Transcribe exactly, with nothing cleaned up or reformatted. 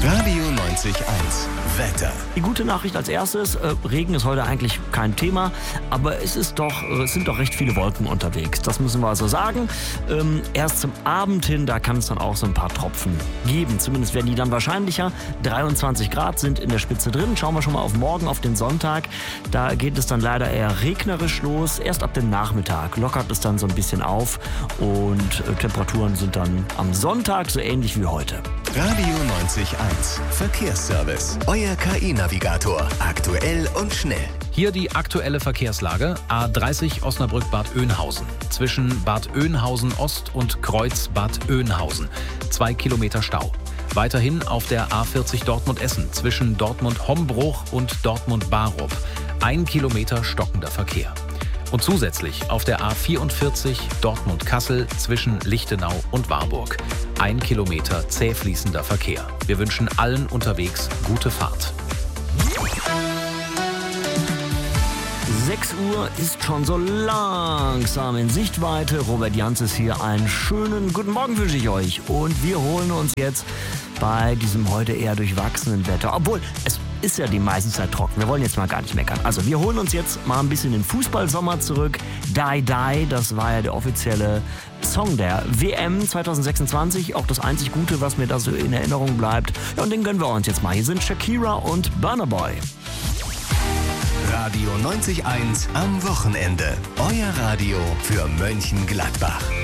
Radio neunzig eins. Wetter. Die gute Nachricht als erstes, äh, Regen ist heute eigentlich kein Thema, aber es ist doch, äh, es sind doch recht viele Wolken unterwegs. Das müssen wir also sagen. Ähm, erst zum Abend hin, da kann es dann auch so ein paar Tropfen geben. Zumindest werden die dann wahrscheinlicher. dreiundzwanzig Grad sind in der Spitze drin. Schauen wir schon mal auf morgen, auf den Sonntag. Da geht es dann leider eher regnerisch los. Erst ab dem Nachmittag lockert es dann so ein bisschen auf und äh, Temperaturen sind dann am Sonntag so ähnlich wie heute. Radio neunzig eins. Verkehrsservice. Euer K I-Navigator. Aktuell und schnell. Hier die aktuelle Verkehrslage. A dreißig Osnabrück-Bad Oeynhausen. Zwischen Bad Oeynhausen Ost und Kreuz Bad Oeynhausen. Zwei Kilometer Stau. Weiterhin auf der A vierzig Dortmund-Essen. Zwischen Dortmund-Hombruch und Dortmund-Barup. Ein Kilometer stockender Verkehr. Und zusätzlich auf der A vierundvierzig Dortmund-Kassel zwischen Lichtenau und Warburg. Ein Kilometer zäh fließender Verkehr. Wir wünschen allen unterwegs gute Fahrt. sechs Uhr ist schon so langsam in Sichtweite. Robert Jans ist hier. Einen schönen guten Morgen wünsche ich euch. Und wir holen uns jetzt bei diesem heute eher durchwachsenen Wetter, obwohl es ist ja die meiste Zeit trocken. Wir wollen jetzt mal gar nicht meckern. Also wir holen uns jetzt mal ein bisschen den Fußballsommer zurück. Die Die, das war ja der offizielle Song der W M zwanzig sechsundzwanzig. Auch das einzig Gute, was mir da so in Erinnerung bleibt. Ja, und den gönnen wir uns jetzt mal. Hier sind Shakira und Burna Boy. Radio neunzig eins am Wochenende. Euer Radio für Mönchengladbach.